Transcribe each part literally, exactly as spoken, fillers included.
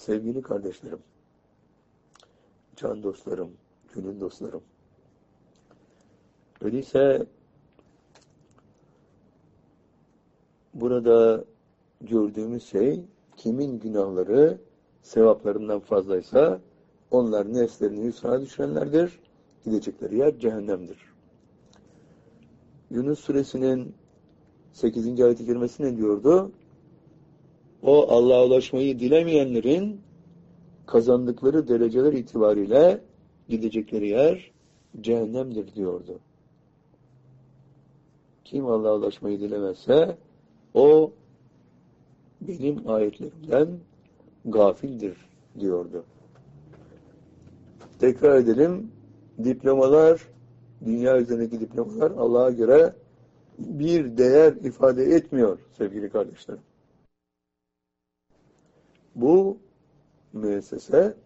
Sevgili kardeşlerim, can dostlarım, gönül dostlarım. Öyleyse burada gördüğümüz şey, kimin günahları sevaplarından fazlaysa onlar nefslerini hüsrana düşürenlerdir. Gidecekleri yer cehennemdir. Yunus suresinin sekizinci ayet-i kerimesi ne diyordu? O Allah'a ulaşmayı dilemeyenlerin kazandıkları dereceler itibariyle gidecekleri yer cehennemdir diyordu. Kim Allah'a ulaşmayı dilemezse o benim ayetlerimden gafildir diyordu. Tekrar edelim. Diplomalar, dünya üzerindeki diplomalar Allah'a göre bir değer ifade etmiyor sevgili kardeşlerim. Bu müessese,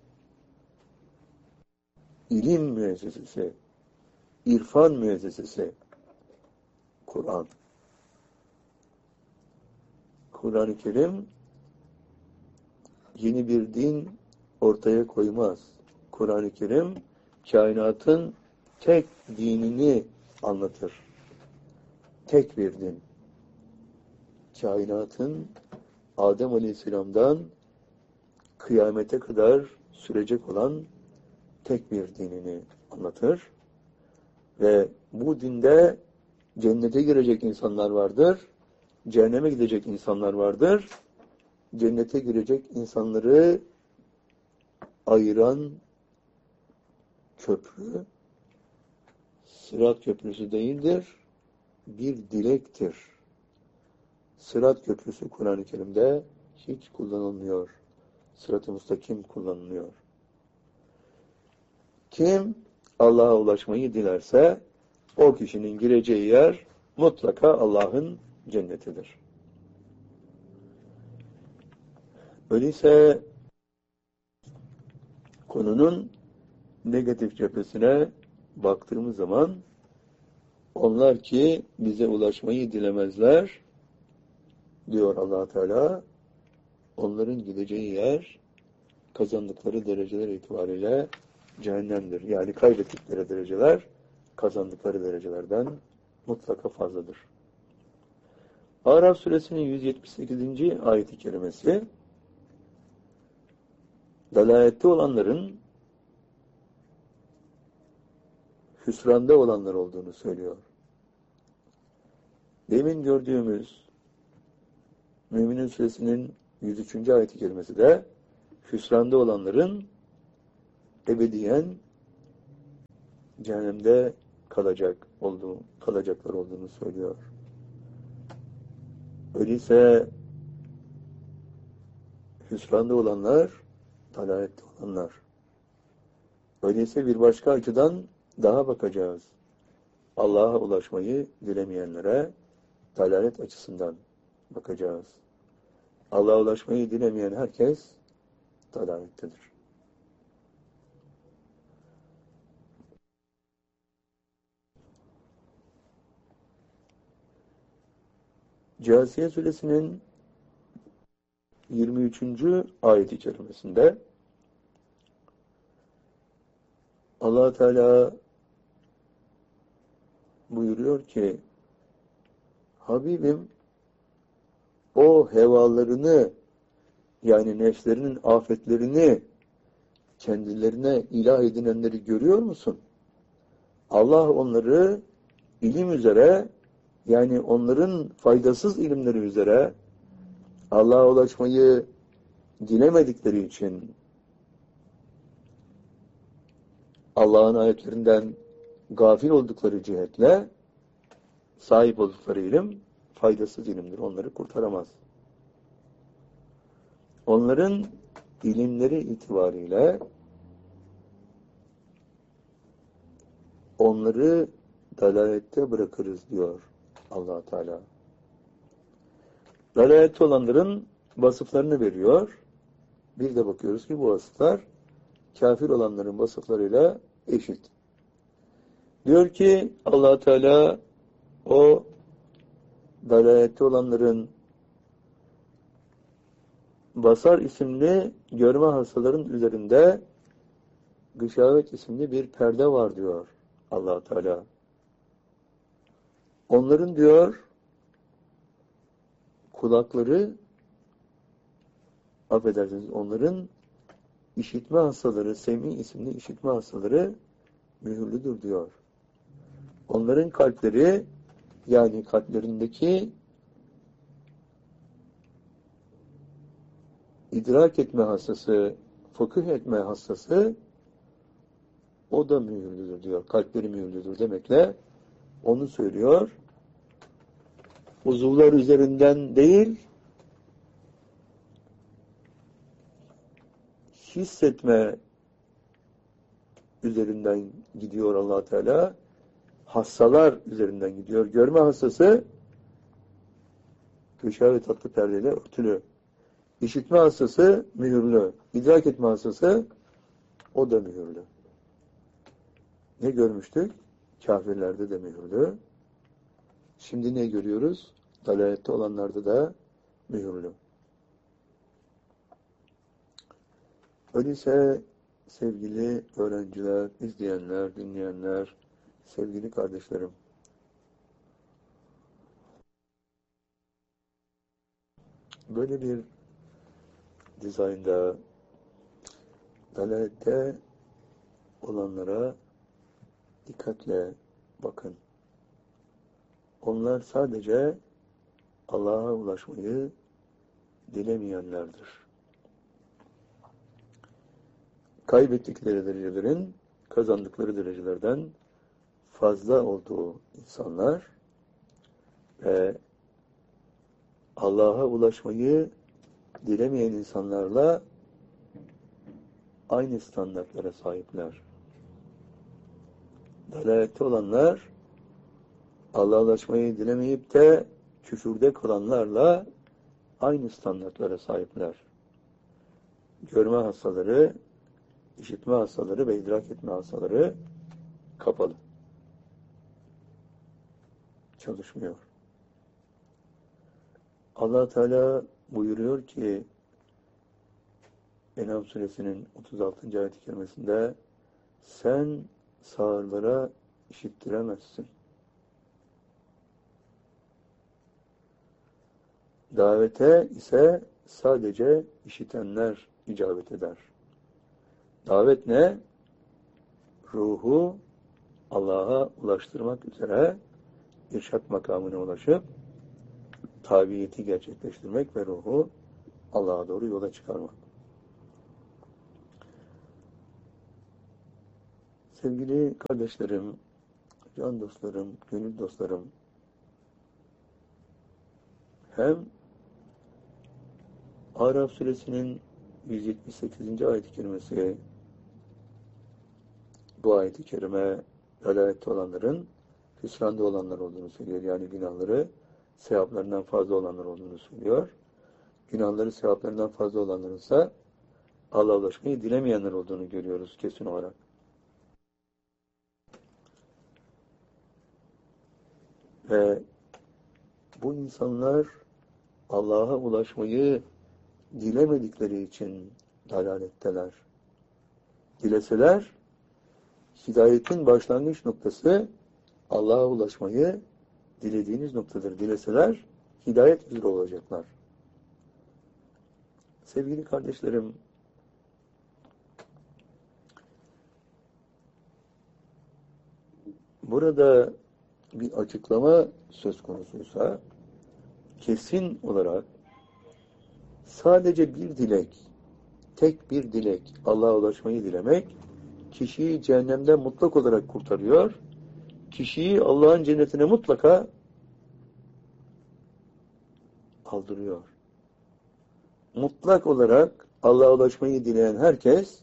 ilim müessesesi, irfan müessesesi, Kur'an. Kur'an-ı Kerim yeni bir din ortaya koymaz. Kur'an-ı Kerim kainatın tek dinini anlatır. Tek bir din. Kainatın Adem Aleyhisselam'dan kıyamete kadar sürecek olan tek bir dinini anlatır. Ve bu dinde cennete girecek insanlar vardır. Cehenneme gidecek insanlar vardır. Cennete girecek insanları ayıran köprü Sırat Köprüsü değildir. Bir dilektir. Sırat Köprüsü Kur'an-ı Kerim'de hiç kullanılmıyor. Sırat-ı Mustakim kullanılıyor. Kim Allah'a ulaşmayı dilerse o kişinin gireceği yer mutlaka Allah'ın cennetidir. Öyleyse konunun negatif cephesine baktığımız zaman onlar ki bize ulaşmayı dilemezler diyor Allah Teala, onların gideceği yer kazandıkları dereceler itibariyle cehennemdir. Yani kaybettikleri dereceler kazandıkları derecelerden mutlaka fazladır. Araf suresinin yüz yetmiş sekizinci ayet-i kerimesi dalalette olanların hüsranda olanlar olduğunu söylüyor. Demin gördüğümüz Mü'minin suresinin yüz üçüncü ayet-i kerimesi de hüsranda olanların ebediyen cehennemde kalacak olduğu, kalacaklar olduğunu söylüyor. Öyleyse hüsranda olanlar, dalalette olanlar. Öyleyse bir başka açıdan daha bakacağız. Allah'a ulaşmayı dilemeyenlere dalalet açısından bakacağız. Allah'a ulaşmayı dilemeyen herkes dalalettedir. Câsiye suresinin yirmi üçüncü ayet-i kerimesinde Allah Teala buyuruyor ki Habibim o hevalarını yani nefslerinin afetlerini kendilerine ilah edinenleri görüyor musun? Allah onları ilim üzere yani onların faydasız ilimleri üzere Allah'a ulaşmayı dilemedikleri için Allah'ın ayetlerinden gafil oldukları cihetle sahip oldukları ilim faydasız ilimdir. Onları kurtaramaz. Onların ilimleri itibariyle onları dalalette bırakırız diyor Allah Teala. Dalalette olanların vasıflarını veriyor. Bir de bakıyoruz ki bu vasıflar kafir olanların vasıflarıyla eşit. Diyor ki Allah Teala o dalalette olanların Basar isimli görme hastaların üzerinde gışavet isimli bir perde var diyor Allah Teala. Onların diyor kulakları, affedersiniz, onların işitme hastaları, semi isimli işitme hastaları mühürlüdür diyor. Onların kalpleri, yani kalplerindeki idrak etme hastası, fıkıh etme hastası, o da mühürlüdür diyor. Kalpleri mühürlüdür demekle onu söylüyor. Uzuvlar üzerinden değil, hissetme üzerinden gidiyor Allah Teala. Hastalar üzerinden gidiyor. Görme hastası gışavet tatlı perdeyle örtülü. İşitme hastası mühürlü. İdrak etme hastası o da mühürlü. Ne görmüştük? Kafirlerde de mühürlü. Şimdi ne görüyoruz? Dalalette olanlarda da mühürlü. Öyleyse sevgili öğrenciler, izleyenler, dinleyenler, sevgili kardeşlerim, böyle bir dizaynda dalalette olanlara dikkatle bakın. Onlar sadece Allah'a ulaşmayı dilemeyenlerdir. Kaybettikleri derecelerin kazandıkları derecelerden fazla olduğu insanlar ve Allah'a ulaşmayı dilemeyen insanlarla aynı standartlara sahipler. Dalalette olanlar Allah'a ulaşmayı dilemeyip de küfürde kalanlarla aynı standartlara sahipler. Görme hastaları, işitme hastaları ve idrak etme hastaları kapalı. Çalışmıyor. Allah Teala buyuruyor ki En'am suresinin otuz altıncı ayet-i kerimesinde sen sağırlara işittiremezsin. Davete ise sadece işitenler icabet eder. Davet ne? Ruhu Allah'a ulaştırmak üzere irşat makamına ulaşıp tabiyeti gerçekleştirmek ve ruhu Allah'a doğru yola çıkarmak. Sevgili kardeşlerim, can dostlarım, gönül dostlarım, hem Araf suresinin yüz yetmiş sekizinci ayet-i kerimesi bu ayet-i kerime dalalette olanların hüsranda olanlar olduğunu söylüyor. Yani günahları sevaplarından fazla olanlar olduğunu söylüyor. Günahları sevaplarından fazla olanların ise Allah'a ulaşmayı dilemeyenler olduğunu görüyoruz kesin olarak. Ve bu insanlar Allah'a ulaşmayı dilemedikleri için dalaletteler. Dileseler, hidayetin başlangıç noktası Allah'a ulaşmayı dilediğiniz noktadır. Dileseler, hidayet üzere olacaklar. Sevgili kardeşlerim, burada bir açıklama söz konusuysa, kesin olarak sadece bir dilek, tek bir dilek, Allah'a ulaşmayı dilemek, kişiyi cehennemden mutlak olarak kurtarıyor, kişiyi Allah'ın cennetine mutlaka aldırıyor. Mutlak olarak Allah'a ulaşmayı dileyen herkes,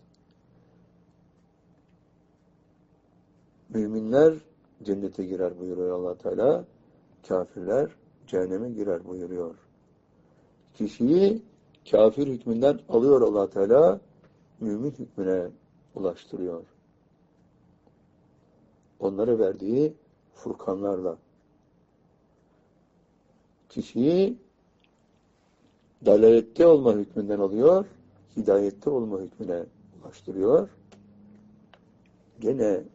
müminler cennete girer buyuruyor Allah Teala, kafirler cehenneme girer buyuruyor. Kişiyi kafir hükmünden alıyor Allah Teala, mümin hükmüne ulaştırıyor. Onlara verdiği furkanlarla. Kişiyi dalalette olma hükmünden alıyor, hidayette olma hükmüne ulaştırıyor. Gene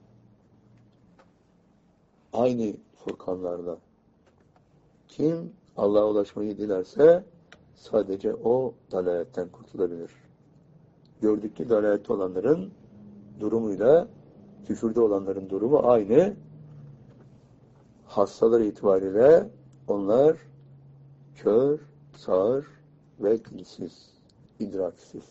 aynı Furkanlarla kim Allah'a ulaşmayı dilerse sadece o dalaletten kurtulabilir. Gördük ki dalalette olanların durumuyla küfürde olanların durumu aynı. Hastalar itibariyle onlar kör, sağır ve dilsiz, idraksiz.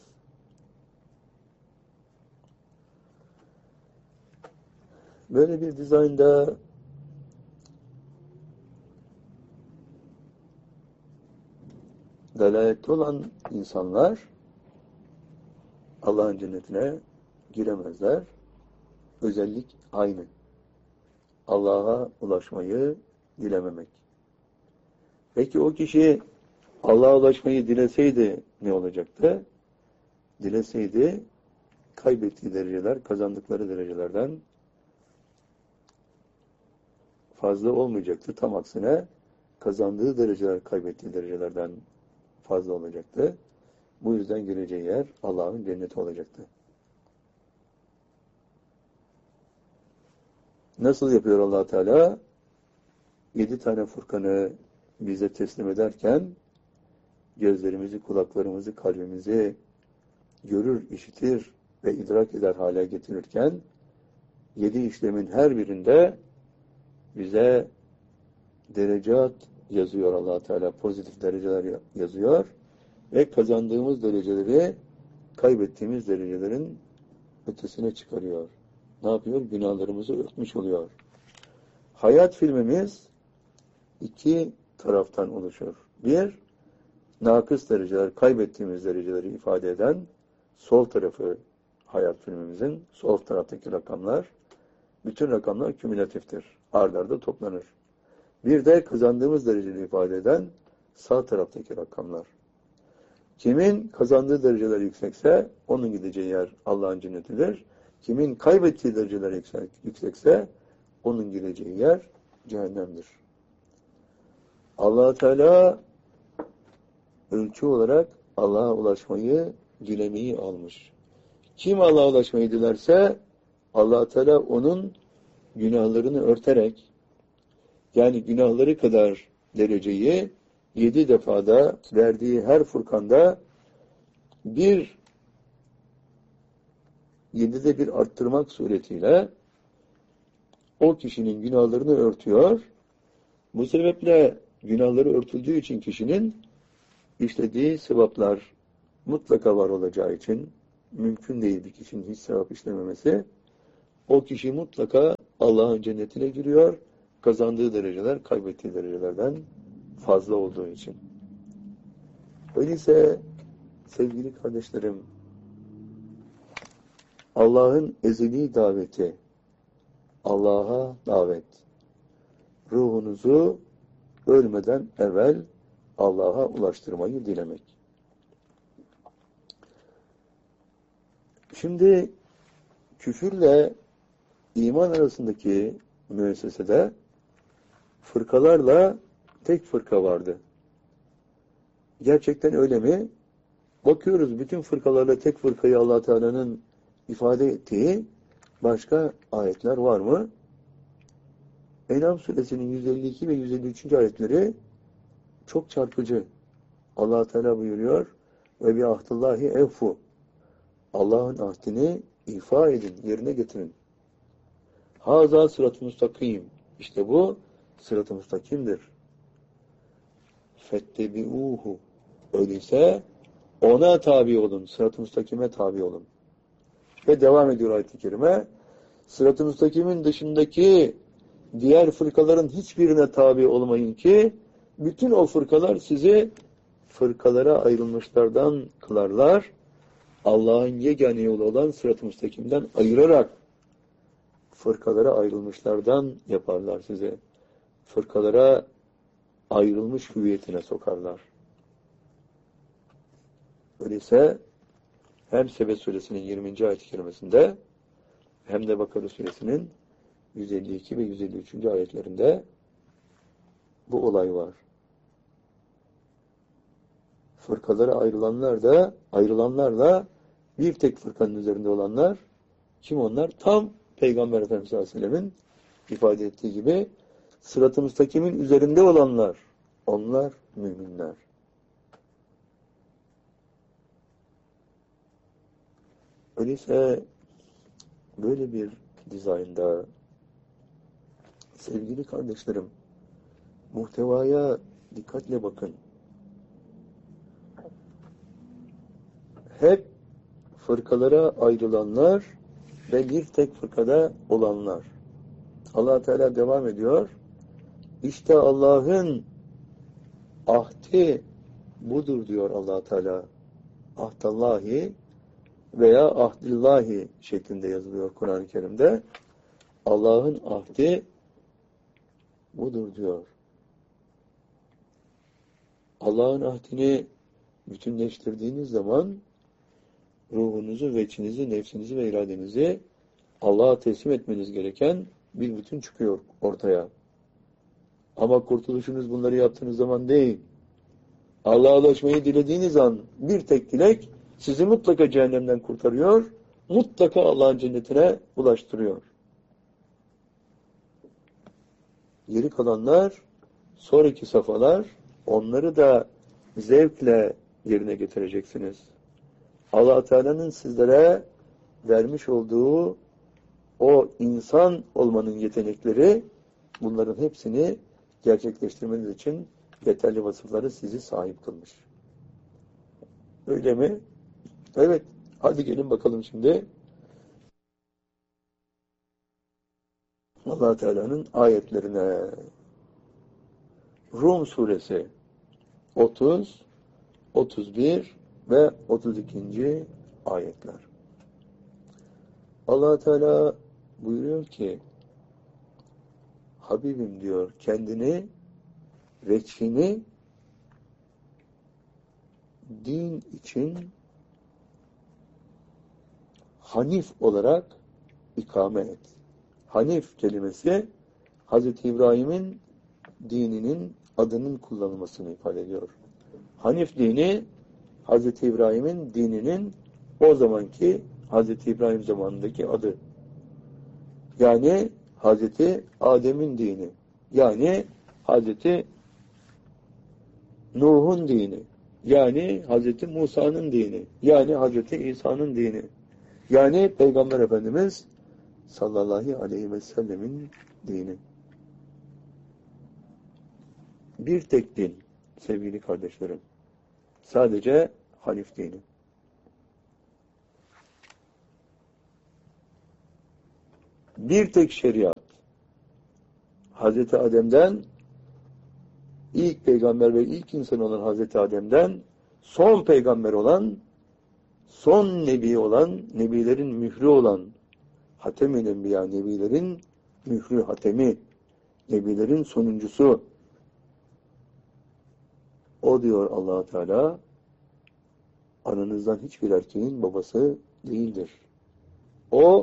Böyle bir dizaynda dalalette olan insanlar Allah'ın cennetine giremezler. Özellik aynı. Allah'a ulaşmayı dilememek. Peki o kişi Allah'a ulaşmayı dileseydi ne olacaktı? Dileseydi kaybettiği dereceler, kazandıkları derecelerden fazla olmayacaktı. Tam aksine kazandığı dereceler, kaybettiği derecelerden fazla olacaktı. Bu yüzden geleceği yer Allah'ın cenneti olacaktı. Nasıl yapıyor Allah Teala? Yedi tane Furkan'ı bize teslim ederken gözlerimizi, kulaklarımızı, kalbimizi görür, işitir ve idrak eder hale getirirken yedi işlemin her birinde bize derecat yazıyor Allah Teala. Pozitif dereceler yazıyor ve kazandığımız dereceleri kaybettiğimiz derecelerin ötesine çıkarıyor. Ne yapıyor? Günahlarımızı örtmüş oluyor. Hayat filmimiz iki taraftan oluşur. Bir, nakıs dereceler, kaybettiğimiz dereceleri ifade eden sol tarafı hayat filmimizin, sol taraftaki rakamlar, bütün rakamlar kümülatiftir. Ard arda toplanır. Bir de kazandığımız dereceleri ifade eden sağ taraftaki rakamlar. Kimin kazandığı dereceler yüksekse onun gideceği yer Allah'ın cennetidir. Kimin kaybettiği dereceler yüksek, yüksekse onun gideceği yer cehennemdir. Allah Teala ölçü olarak Allah'a ulaşmayı, dilemeyi almış. Kim Allah'a ulaşmayı dilerse Allah Teala onun günahlarını örterek, yani günahları kadar dereceyi yedi defada verdiği her Furkan'da bir yedide bir arttırmak suretiyle o kişinin günahlarını örtüyor. Bu sebeple günahları örtüldüğü için kişinin işlediği sevaplar mutlaka var olacağı için mümkün değil bir kişinin hiç sevap işlememesi. O kişi mutlaka Allah'ın cennetine giriyor. Kazandığı dereceler kaybettiği derecelerden fazla olduğu için. Öyleyse sevgili kardeşlerim, Allah'ın ezeli daveti, Allah'a davet, ruhunuzu ölmeden evvel Allah'a ulaştırmayı dilemek. Şimdi küfürle iman arasındaki müessesede fırkalarla tek fırka vardı. Gerçekten öyle mi? Bakıyoruz bütün fırkalarla tek fırkayı Allah Teala'nın ifade ettiği başka ayetler var mı? En'am suresinin yüz elli iki ve yüz elli üç. ayetleri çok çarpıcı. Allah Teala buyuruyor ve bi ahdillahi evfu. Allah'ın ahdini ifa edin, yerine getirin. Haza sırat-ı müstakim. İşte bu sırat-ı müstakimdir. Fettebi'uhu. Öyleyse ona tabi olun. Sırat-ı müstakime tabi olun. Ve devam ediyor ayet-i kerime. Sırat-ı müstakimin dışındaki diğer fırkaların hiçbirine tabi olmayın ki bütün o fırkalar sizi fırkalara ayrılmışlardan kılarlar. Allah'ın yegane yolu olan sırat-ı müstakimden ayırarak fırkalara ayrılmışlardan yaparlar sizi. Fırkalara ayrılmış hüviyetine sokarlar. Öyleyse hem Sebe suresinin yirminci ayet-i kerimesinde hem de Bakara suresinin yüz elli iki ve yüz elli üç. ayetlerinde bu olay var. fırkalara ayrılanlar da ayrılanlarla bir tek fırkanın üzerinde olanlar kim onlar? Tam Peygamber Efendimiz sallallahu aleyhi ve sellemin ifade ettiği gibi sırat-ı müstakimin üzerinde olanlar. Onlar müminler. Öyleyse böyle bir dizaynda sevgili kardeşlerim muhtevaya dikkatle bakın. Hep fırkalara ayrılanlar ve bir tek fırkada olanlar. Allah Teala devam ediyor. İşte Allah'ın ahdi budur diyor Allah Teala. Ahdallahi veya ahdillahi şeklinde yazılıyor Kur'an-ı Kerim'de. Allah'ın ahdi budur diyor. Allah'ın ahdini bütünleştirdiğiniz zaman ruhunuzu, veçinizi, nefsinizi ve iradenizi Allah'a teslim etmeniz gereken bir bütün çıkıyor ortaya. Ama kurtuluşunuz bunları yaptığınız zaman değil. Allah'a ulaşmayı dilediğiniz an bir tek dilek sizi mutlaka cehennemden kurtarıyor, mutlaka Allah'ın cennetine ulaştırıyor. Geri kalanlar, sonraki safhalar, onları da zevkle yerine getireceksiniz. Allah Teala'nın sizlere vermiş olduğu o insan olmanın yetenekleri, bunların hepsini gerçekleştirmeniz için yeterli vasıfları sizi sahip kılmış. Öyle mi? Evet. Hadi gelin bakalım şimdi. Allah Teala'nın ayetlerine. Rum suresi otuz, otuz bir ve otuz ikinci ayetler. Allah Teala buyuruyor ki Habibim diyor kendini veçhini din için Hanif olarak ikame et. Hanif kelimesi Hazreti İbrahim'in dininin adının kullanılmasını ifade ediyor. Hanif dini Hazreti İbrahim'in dininin o zamanki Hazreti İbrahim zamanındaki adı. Yani Hazreti Adem'in dini. Yani Hazreti Nuh'un dini. Yani Hazreti Musa'nın dini. Yani Hazreti İsa'nın dini. Yani Peygamber Efendimiz sallallahu aleyhi ve sellemin dini. Bir tek din sevgili kardeşlerim. Sadece Hanif dini. Bir tek şeriat. Hazreti Adem'den ilk peygamber ve ilk insan olan Hazreti Adem'den son peygamber olan, son nebi olan, nebilerin mührü olan Hatem-i Enbiya, nebilerin mührü hatemi, nebilerin sonuncusu. O diyor Allah Teala, ananızdan hiçbir erkeğin babası değildir. O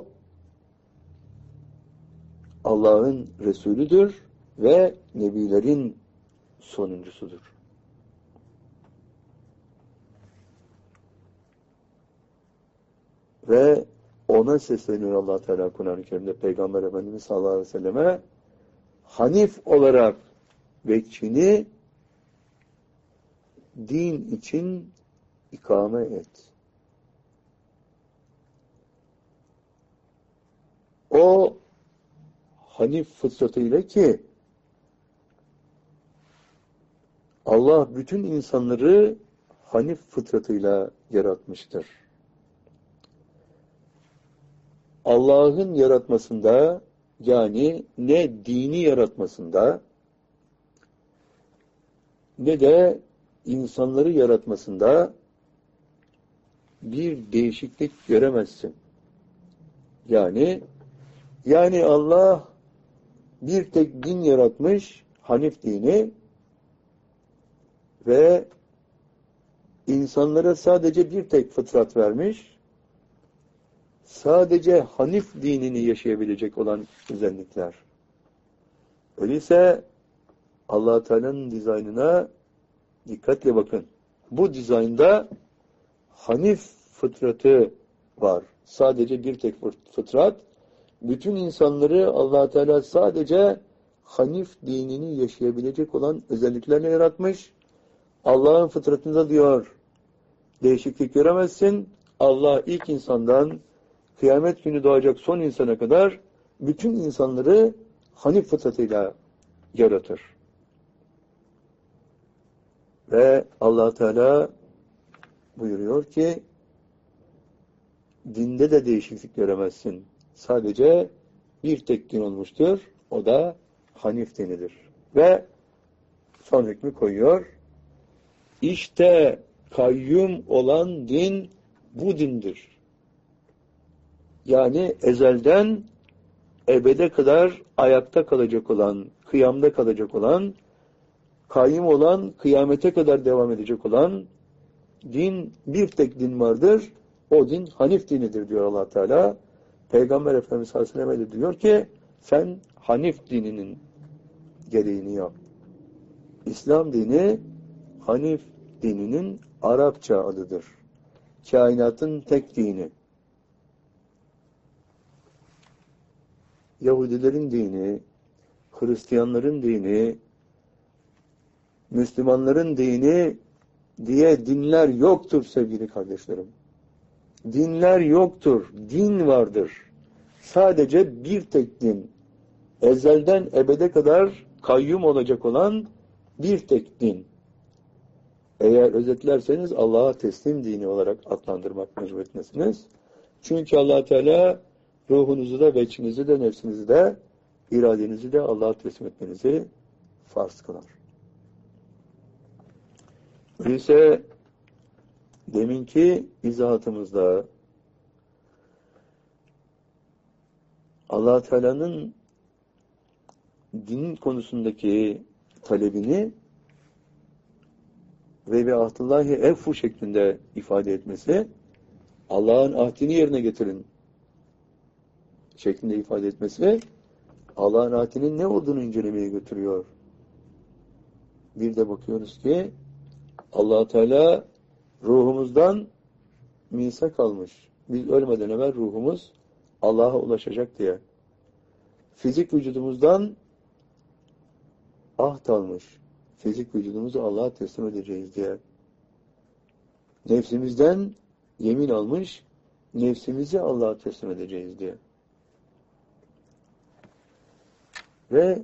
Allah'ın Resulüdür ve nebilerin sonuncusudur. Ve ona sesleniyor Allah Teala Kur'an-ı Kerim'de Peygamber Efendimiz sallallahu aleyhi ve selleme Hanif olarak veçhini din için ikame et. O Hanif fıtratıyla ki Allah bütün insanları Hanif fıtratıyla yaratmıştır. Allah'ın yaratmasında yani ne dini yaratmasında ne de insanları yaratmasında bir değişiklik göremezsin. Yani yani Allah bir tek din yaratmış, Hanif dini ve insanlara sadece bir tek fıtrat vermiş, sadece Hanif dinini yaşayabilecek olan özellikler. Öyleyse Allah Teala'nın dizaynına dikkatle bakın. bu dizaynda Hanif fıtratı var. Sadece bir tek fıtrat. Bütün insanları Allah Teala sadece Hanif dinini yaşayabilecek olan özelliklerle yaratmış. Allah'ın fıtratında diyor, değişiklik göremezsin. Allah ilk insandan kıyamet günü doğacak son insana kadar bütün insanları Hanif fıtratıyla yaratır. Ve Allah Teala buyuruyor ki dinde de değişiklik göremezsin. Sadece bir tek din olmuştur. O da Hanif dinidir. Ve son hükmü koyuyor. İşte kayyum olan din bu dindir. Yani ezelden ebede kadar ayakta kalacak olan, kıyamda kalacak olan, kayyum olan, kıyamete kadar devam edecek olan din, bir tek din vardır. O din Hanif dinidir diyor Allah Teala. Peygamber Efendimiz sallallahu aleyhi ve sellem diyor ki sen Hanif dininin gereğini yap. İslam dini Hanif dininin Arapça adıdır. Kainatın tek dini. Yahudilerin dini, Hristiyanların dini, Müslümanların dini diye dinler yoktur sevgili kardeşlerim. Dinler yoktur. Din vardır. Sadece bir tek din. Ezelden ebede kadar kayyum olacak olan bir tek din. Eğer özetlerseniz Allah'a teslim dini olarak adlandırmak mecburiyetindesiniz. Çünkü Allah Teala ruhunuzu da, veçinizi de, nefsinizi de, iradenizi de Allah'a teslim etmenizi farz kılar. Öyleyse deminki izahatımızda Allah Teala'nın din konusundaki talebini ve bi ahdillahi evfu şeklinde ifade etmesi, Allah'ın ahdini yerine getirin şeklinde ifade etmesi, Allah'ın ahdinin ne olduğunu incelemeye götürüyor. Bir de bakıyoruz ki Allah Teala ruhumuzdan misak almış. Biz ölmeden evvel ruhumuz Allah'a ulaşacak diye. Fizik vücudumuzdan ahd almış. Fizik vücudumuzu Allah'a teslim edeceğiz diye. Nefsimizden yemin almış. Nefsimizi Allah'a teslim edeceğiz diye. Ve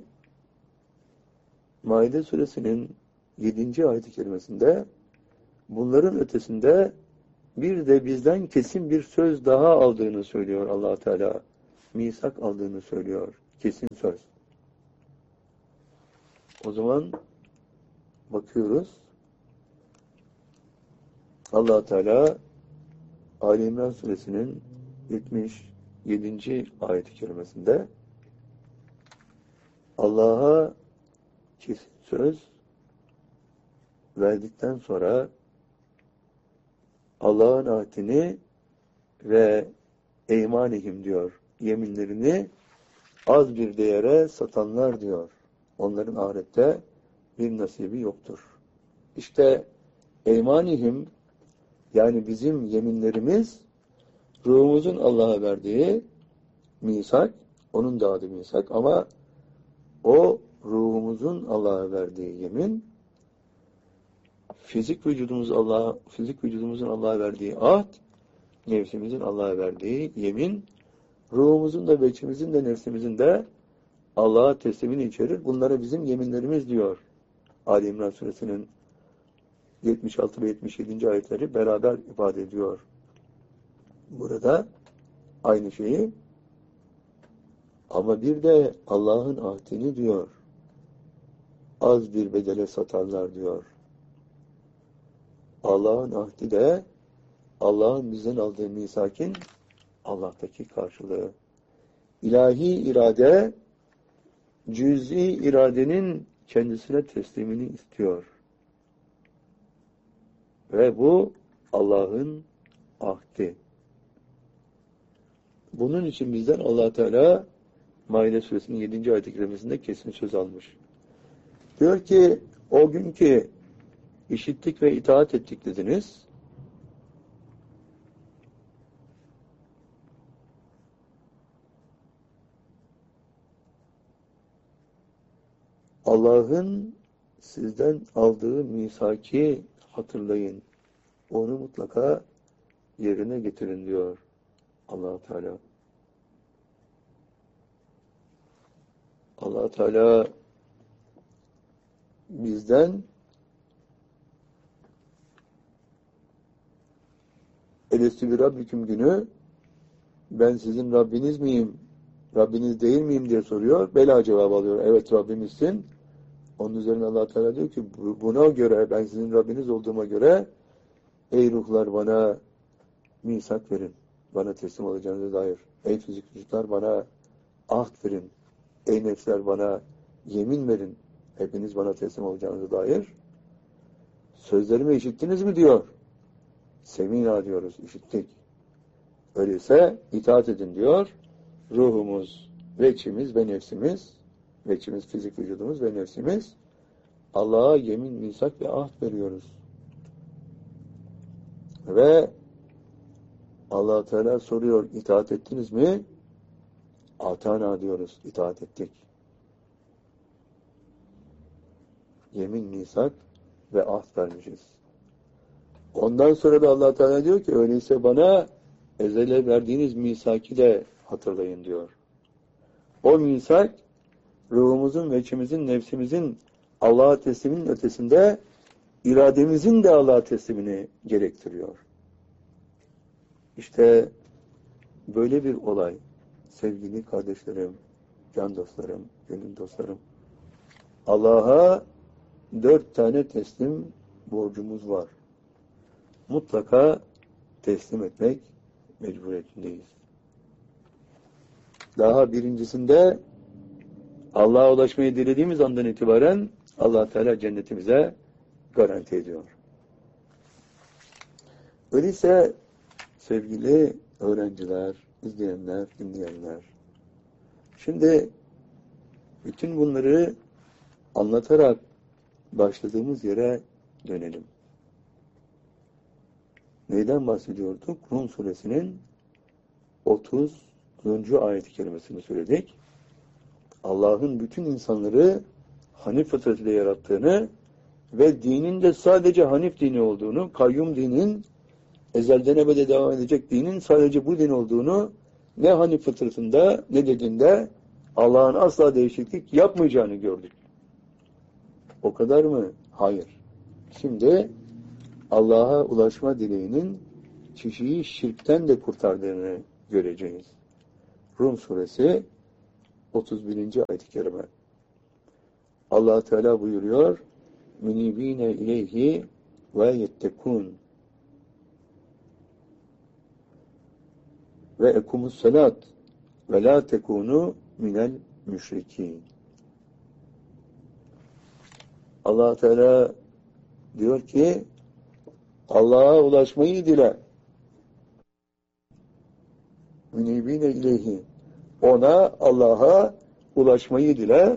Maide suresinin yedinci ayet-i kerimesinde bunların ötesinde bir de bizden kesin bir söz daha aldığını söylüyor Allah Teala. Misak aldığını söylüyor. Kesin söz. O zaman bakıyoruz. Allah Teala Ali İmran suresinin yetmiş yedinci ayet-i kerimesinde Allah'a kesin söz verdikten sonra Allah'ın ahdini ve eymanihim diyor. Yeminlerini az bir değere satanlar diyor. Onların ahirette bir nasibi yoktur. İşte eymanihim yani bizim yeminlerimiz ruhumuzun Allah'a verdiği misak, onun da adı misak ama o ruhumuzun Allah'a verdiği yemin, fizik vücudumuz Allah'a, fizik vücudumuzun Allah'a verdiği ahd, nefsimizin Allah'a verdiği yemin, ruhumuzun da, veçimizin de, nefsimizin de Allah'a teslimini içerir. Bunlara bizim yeminlerimiz diyor. Ali İmran suresinin yetmiş altı ve yetmiş yedinci ayetleri beraber ifade ediyor. Burada aynı şeyi ama bir de Allah'ın ahdini diyor. Az bir bedele satarlar diyor. Allah'ın ahdi de Allah'ın bizden aldığı misakin Allah'taki karşılığı. İlahi irade cüz'i iradenin kendisine teslimini istiyor. Ve bu Allah'ın ahdi. Bunun için bizden Allah Teala Maide suresinin yedinci ayet-i kerimesinde kesin söz almış. Diyor ki o gün ki işittik ve itaat ettik dediniz. Allah'ın sizden aldığı misaki hatırlayın. Onu mutlaka yerine getirin diyor Allah Teala. Allah Teala bizden Elestü bir Rabbiküm günü ben sizin Rabbiniz miyim? Rabbiniz değil miyim diye soruyor. Bela cevabı alıyor. Evet Rabbimizsin. Onun üzerine Allah Teala diyor ki buna göre ben sizin Rabbiniz olduğuma göre ey ruhlar bana misak verin. Bana teslim olacağınıza dair. Ey fizik vücutlar bana ahd verin. Ey nefsler bana yemin verin. Hepiniz bana teslim olacağınıza dair. Sözlerimi işittiniz mi diyor. Semina diyoruz. İşittik. Öyleyse itaat edin diyor. Ruhumuz, veçimiz ve nefsimiz, veçimiz, fizik vücudumuz ve nefsimiz Allah'a yemin, misak ve ahd veriyoruz. Ve Allah Teala soruyor, itaat ettiniz mi? Atana diyoruz, itaat ettik. Yemin, misak ve ahd vermişiz. Ondan sonra da Allah Teala diyor ki, öyleyse bana ezele verdiğiniz misaki de hatırlayın diyor. O misak, ruhumuzun, veçimizin, nefsimizin Allah'a tesliminin ötesinde irademizin de Allah'a teslimini gerektiriyor. İşte böyle bir olay sevgili kardeşlerim, can dostlarım, gönül dostlarım. Allah'a dört tane teslim borcumuz var. Mutlaka teslim etmek mecburiyetindeyiz. Daha birincisinde Allah'a ulaşmayı dilediğimiz andan itibaren Allah Teala cennetimize garanti ediyor. Öyleyse sevgili öğrenciler, izleyenler, dinleyenler, şimdi bütün bunları anlatarak başladığımız yere dönelim. Neyden bahsediyorduk? Rum suresinin otuzuncu ayet-i kerimesini söyledik. Allah'ın bütün insanları Hanif fıtratıyla yarattığını ve dinin de sadece Hanif dini olduğunu, kayyum dinin ezelden ebede devam edecek dinin sadece bu din olduğunu ne Hanif fıtratında ne dediğinde Allah'ın asla değişiklik yapmayacağını gördük. O kadar mı? Hayır. Şimdi Allah'a ulaşma dileğinin kişiyi şirkten de kurtardığını göreceğiz. Rum suresi otuz birinci ayet-i kerime. Allah Teala buyuruyor: "Munibine ileyhi ve yettekun ve ekumus salat ve la tekunu minel müşrikin." Allah Teala diyor ki Allah'a ulaşmayı dile. Munibine ileyhi. Ona, Allah'a ulaşmayı dile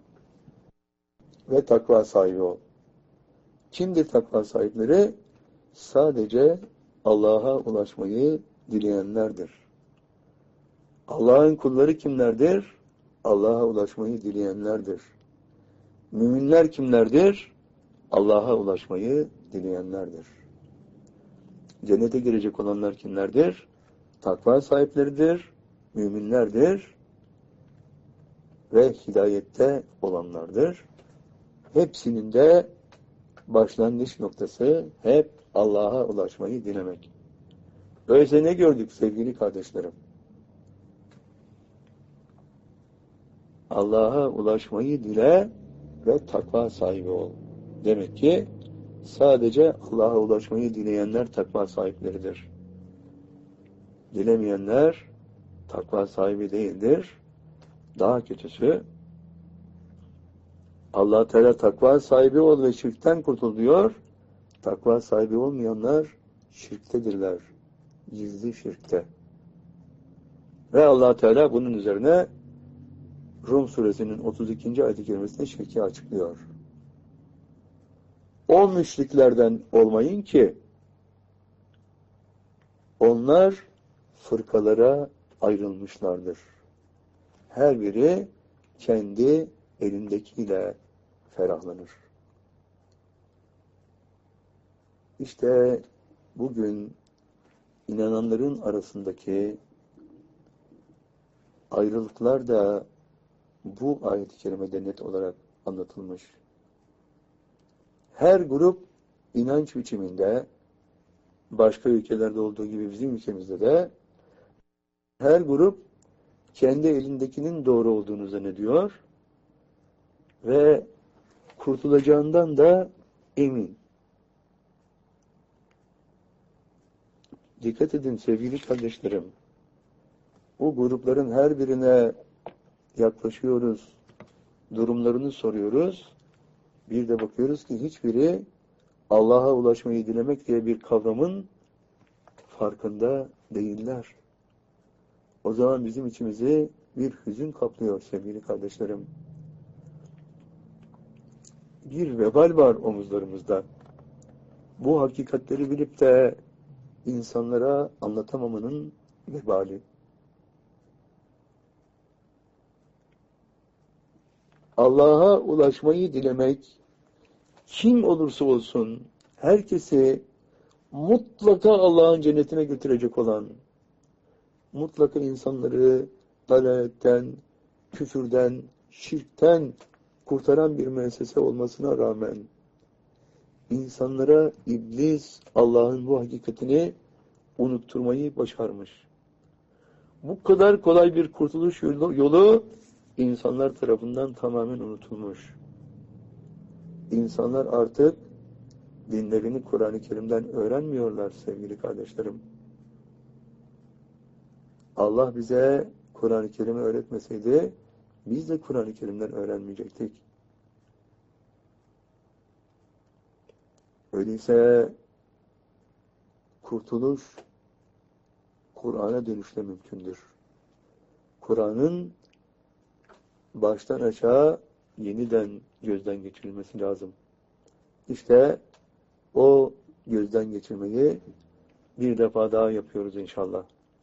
ve takva sahibi ol. Kimdir takva sahipleri? Sadece Allah'a ulaşmayı dileyenlerdir. Allah'ın kulları kimlerdir? Allah'a ulaşmayı dileyenlerdir. Müminler kimlerdir? Allah'a ulaşmayı dileyenlerdir. Cennete girecek olanlar kimlerdir? Takva sahipleridir, müminlerdir ve hidayette olanlardır. Hepsinin de başlangıç noktası hep Allah'a ulaşmayı dilemek. Öyleyse ne gördük sevgili kardeşlerim? Allah'a ulaşmayı dile ve takva sahibi ol. Demek ki sadece Allah'a ulaşmayı dileyenler takva sahipleridir. Dilemeyenler takva sahibi değildir. Daha kötüsü Allah Teala takva sahibi ol ve şirkten kurtul diyor. Takva sahibi olmayanlar şirktedirler. Gizli şirkte. Ve Allah Teala bunun üzerine Rum suresinin otuz ikinci ayet-i kerimesinde şirki açıklıyor. o müşriklerden olmayın ki onlar fırkalara ayrılmışlardır. Her biri kendi elindekiyle ferahlanır. İşte bugün inananların arasındaki ayrılıklar da bu ayet-i kerimede net olarak anlatılmış. Her grup inanç biçiminde, başka ülkelerde olduğu gibi bizim ülkemizde de her grup kendi elindekinin doğru olduğunu zannediyor ve kurtulacağından da emin. Dikkat edin sevgili kardeşlerim. O grupların her birine yaklaşıyoruz, durumlarını soruyoruz. Bir de bakıyoruz ki hiçbiri Allah'a ulaşmayı dilemek diye bir kavramın farkında değiller. O zaman bizim içimizi bir hüzün kaplıyor sevgili kardeşlerim. Bir vebal var omuzlarımızda. Bu hakikatleri bilip de insanlara anlatamamanın vebali. Allah'a ulaşmayı dilemek, kim olursa olsun, herkesi mutlaka Allah'ın cennetine götürecek olan, mutlaka insanları dalaletten, küfürden, şirkten kurtaran bir müessese olmasına rağmen, insanlara iblis Allah'ın bu hakikatini unutturmayı başarmış. Bu kadar kolay bir kurtuluş yolu, yolu insanlar tarafından tamamen unutulmuş. İnsanlar artık dinlerini Kur'an-ı Kerim'den öğrenmiyorlar sevgili kardeşlerim. Allah bize Kur'an-ı Kerim'i öğretmeseydi biz de Kur'an-ı Kerim'den öğrenmeyecektik. Öyleyse kurtuluş Kur'an'a dönüşle mümkündür. Kur'an'ın baştan aşağı yeniden gözden geçirilmesi lazım. İşte o gözden geçirmeyi bir defa daha yapıyoruz inşallah.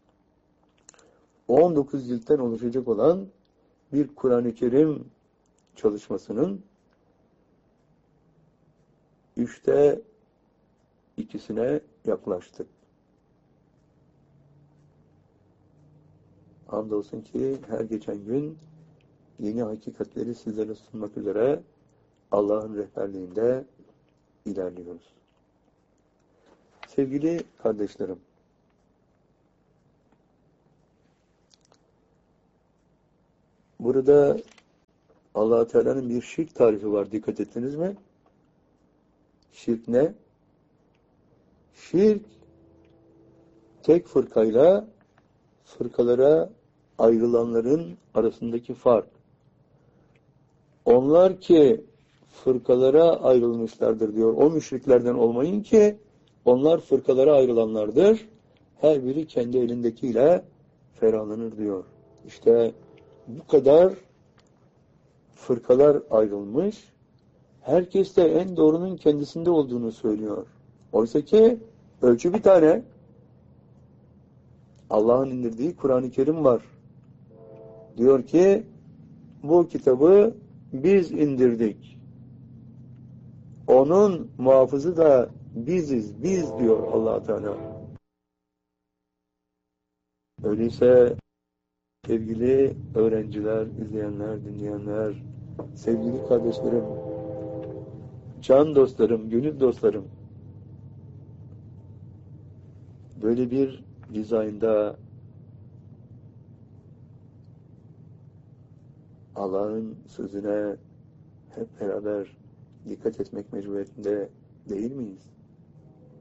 on dokuz ciltten oluşacak olan bir Kur'an-ı Kerim çalışmasının üçte ikisine yaklaştık. Hamdolsun ki her geçen gün yeni hakikatleri sizlere sunmak üzere Allah'ın rehberliğinde ilerliyoruz. Sevgili kardeşlerim, burada Allah-u Teala'nın bir şirk tarifi var. Dikkat ettiniz mi? Şirk ne? Şirk tek fırkayla fırkalara ayrılanların arasındaki fark. Onlar ki fırkalara ayrılmışlardır diyor. O müşriklerden olmayın ki onlar fırkalara ayrılanlardır. Her biri kendi elindekiyle ferahlanır diyor. İşte bu kadar fırkalar ayrılmış. Herkes de en doğrunun kendisinde olduğunu söylüyor. Oysa ki ölçü bir tane. Allah'ın indirdiği Kur'an-ı Kerim var. Diyor ki bu kitabı biz indirdik. Onun muhafızı da biziz, biz diyor Allah Teala. Öyleyse sevgili öğrenciler, izleyenler, dinleyenler, sevgili kardeşlerim, can dostlarım, gönül dostlarım, böyle bir dizaynda Allah'ın sözüne hep beraber dikkat etmek mecburiyetinde değil miyiz?